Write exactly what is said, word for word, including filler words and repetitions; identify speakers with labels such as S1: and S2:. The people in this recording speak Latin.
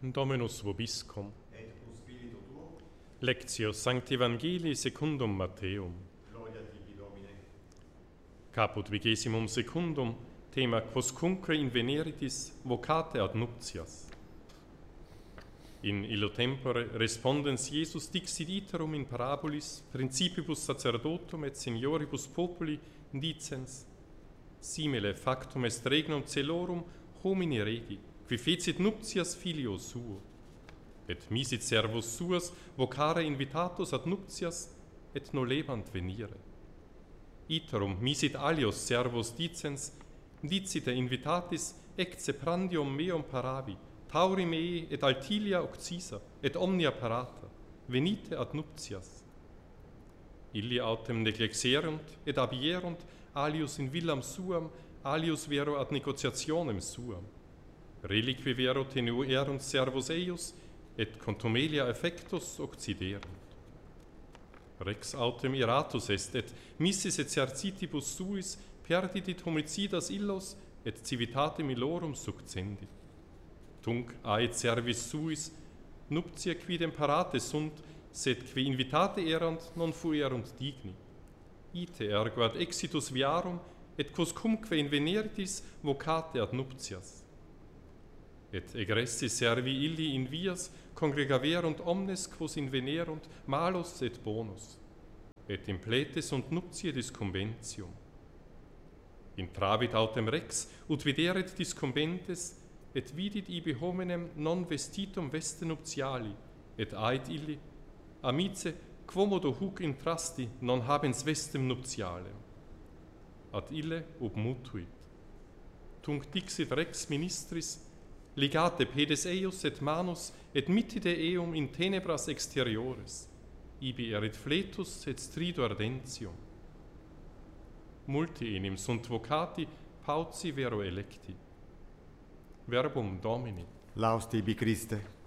S1: Dominus vobiscum.
S2: Et cum spiritu tuo.
S1: Lectio Sancti Evangelii secundum Matteum.
S2: Gloria tibi, Domine.
S1: Caput vigesimum secundum, thema quoscunque inveneritis vocate ad nuptias. In illo tempore respondens Iesus dixit iterum in parabolis principibus sacerdotum et senioribus populi dicens: simile factum est regnum celorum homini regi, qui fecit nuptias filio suo. Et misit servus suos vocare invitatus ad nuptias, et nolebant venire. Iterum misit alios servus dicens: dicite invitatis ecce prandium meum paravi, tauri mei et altilia occisa, et omnia parata, venite ad nuptias. Illi autem neglexerunt et abierunt alius in villam suam, alius vero ad negotiationem suam. Reliqui vero tenuerunt servus eius, et contumelia effectus occiderunt. Rex autem iratus est, et missis exercitibus suis perdidit homicidas illos, et civitatem illorum succendit. Tunc ait servis suis, nuptia quidem parate sunt, sed qui invitate erant non fuerunt digni. Ite ergo ad exitus viarum, et quoscumque inveneritis vocate ad nuptias. Et egressi servi illi in vias congregaverunt omnes quos invenerunt malus et bonus, et implete sunt nuptiedis conventium. Intravit autem rex, ut videret discombentes, et vidit ibi hominem non vestitum veste nuptiali, et ait illi: amice, quomodo huc intrasti non habens vestem nuptialem. Ad ille ob mutuit. Tunc dixit rex ministris: ligate pedes eius et manus, et mittide eum in tenebras exteriores, ibi erit fletus et strido ardentium. Multi enim sunt vocati, pauci vero electi. Verbum Domini.
S2: Laus tibi, Christe.